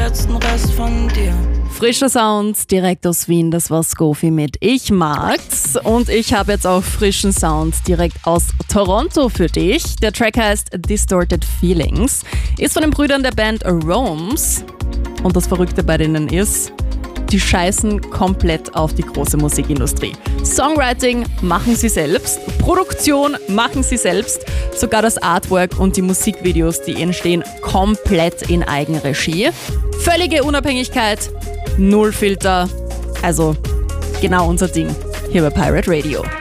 letzten Rest von dir. Frischer Sound direkt aus Wien, das war Scofi mit Ich mag's. Und ich habe jetzt auch frischen Sound direkt aus Toronto für dich. Der Track heißt Distorted Feelings, ist von den Brüdern der Band Roams. Und das Verrückte bei denen ist, die scheißen komplett auf die große Musikindustrie. Songwriting machen sie selbst, Produktion machen sie selbst, sogar das Artwork und die Musikvideos, die entstehen komplett in Eigenregie. Völlige Unabhängigkeit, null Filter, also genau unser Ding hier bei Pirate Radio.